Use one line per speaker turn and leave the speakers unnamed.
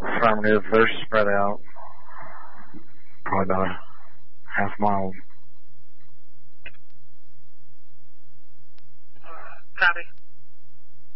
Affirmative. They're spread out. Probably about a half mile.
Copy.